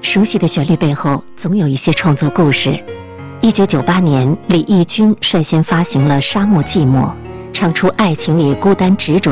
熟悉的旋律背后，总有一些创作故事。1998年，李翊君率先发行了《沙漠寂寞》，唱出爱情里孤单执着